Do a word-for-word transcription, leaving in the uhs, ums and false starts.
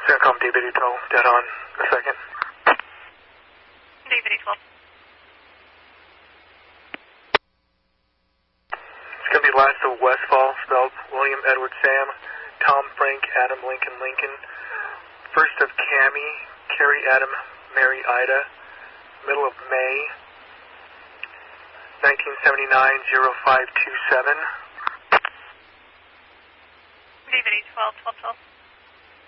Centcom David eight twelve, dead on a second. David eight twelve. It's going to be last of Westfall, spelled William Edward Sam, Tom Frank Adam Lincoln Lincoln. First of Cammy, Carrie Adam Mary Ida, middle of May, nineteen seventy-nine, oh five two seven. David eight twelve, twelve twelve.